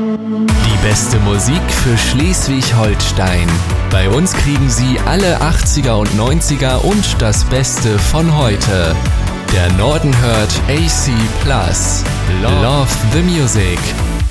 Die beste Musik für Schleswig-Holstein. Bei uns kriegen Sie alle 80er und 90er und das Beste von heute. Der Norden hört AC Plus. Love the Music.